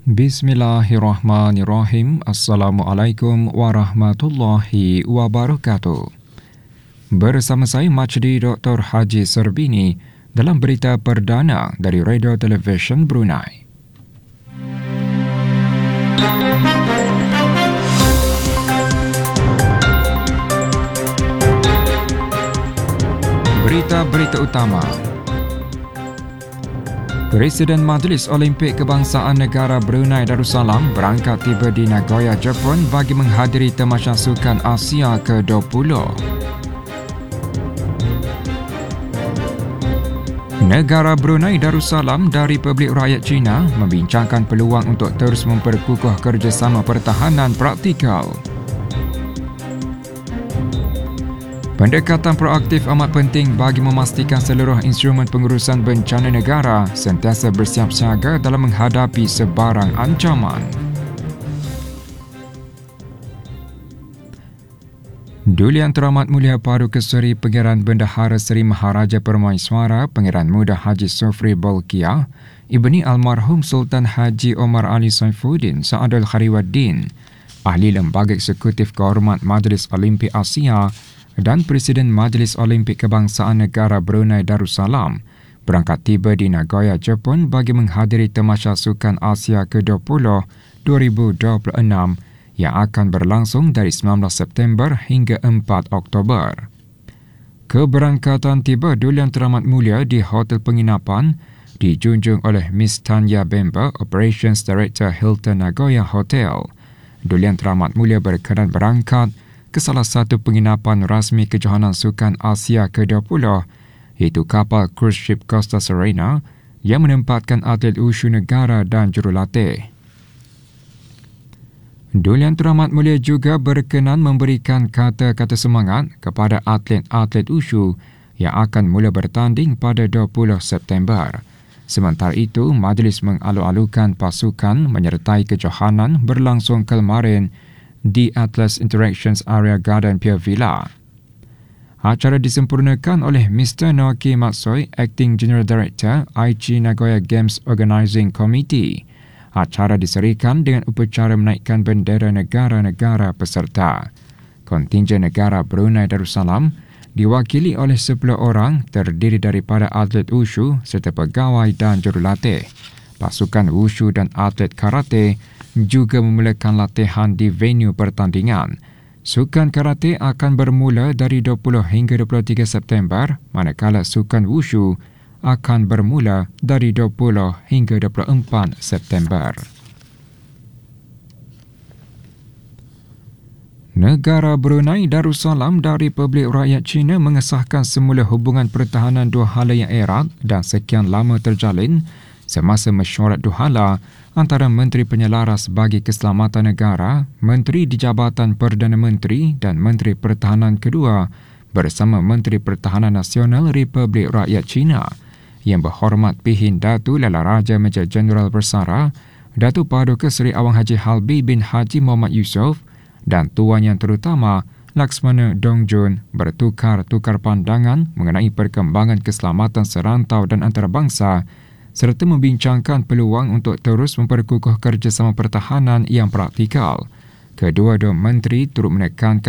Bismillahirrahmanirrahim. Assalamualaikum warahmatullahi wabarakatuh. Bersama saya Majdi Dr. Haji Serbini dalam berita perdana dari Radio Television Brunei. Berita-berita utama. Presiden Majlis Olimpik Kebangsaan Negara Brunei Darussalam berangkat tiba di Nagoya, Jepun bagi menghadiri Tamasya Sukan Asia ke-20. Negara Brunei Darussalam dari Republik Rakyat China membincangkan peluang untuk terus memperkukuh kerjasama pertahanan praktikal. Pendekatan proaktif amat penting bagi memastikan seluruh instrumen pengurusan bencana negara sentiasa bersiap siaga dalam menghadapi sebarang ancaman. Duli Yang Teramat Mulia Paru Kesuri Pangeran Bendahara Seri Maharaja Permaiswara Pangeran Muda Haji Sofri Bolkiah, Ibni Almarhum Sultan Haji Omar Ali Saifuddin Sa'adul Khariwaddin, Ahli Lembaga Eksekutif Kehormat Majlis Olimpik Asia dan Presiden Majlis Olimpik Kebangsaan Negara Brunei Darussalam berangkat tiba di Nagoya, Jepun bagi menghadiri Tamasya Sukan Asia ke-20 2026 yang akan berlangsung dari 19 September hingga 4 Oktober. Keberangkatan tiba Duli Yang Teramat Mulia di Hotel Penginapan dijunjung oleh Miss Tanya Bemba, Operations Director Hilton Nagoya Hotel. Duli Yang Teramat Mulia berkenan berangkat ke salah satu penginapan rasmi kejohanan Sukan Asia ke-20 iaitu kapal cruise ship Costa Serena yang menempatkan atlet wushu negara dan jurulatih. Duli Yang Teramat Mulia juga berkenan memberikan kata-kata semangat kepada atlet-atlet wushu yang akan mula bertanding pada 20 September. Sementara itu, majlis mengalu-alukan pasukan menyertai kejohanan berlangsung kemarin di Atlas Interactions Area Garden Pier Villa. Acara disempurnakan oleh Mr. Naoki Matsui, Acting General Director Aichi Nagoya Games Organizing Committee. Acara diserikan dengan upacara menaikkan bendera negara-negara peserta. Kontingen negara Brunei Darussalam diwakili oleh 10 orang terdiri daripada atlet wushu serta pegawai dan jurulatih. Pasukan wushu dan atlet karate juga memulakan latihan di venue pertandingan. Sukan karate akan bermula dari 20 hingga 23 September, manakala sukan wushu akan bermula dari 20 hingga 24 September. Negara Brunei Darussalam dari Republik Rakyat China mengesahkan semula hubungan pertahanan dua hala yang erat dan sekian lama terjalin semasa mesyuarat duhala antara Menteri Penyelaras bagi Keselamatan Negara, Menteri di Jabatan Perdana Menteri dan Menteri Pertahanan kedua bersama Menteri Pertahanan Nasional Republik Rakyat China yang berhormat Pihin Datu Lala Raja Major Jeneral Bersara Datuk Paduka Seri Awang Haji Halbi bin Haji Muhammad Yusof dan Tuan Yang Terutama Laksmana Dongjun bertukar-tukar pandangan mengenai perkembangan keselamatan serantau dan antarabangsa serta membincangkan peluang untuk terus memperkukuh kerjasama pertahanan yang praktikal. Kedua-dua menteri turut menekankan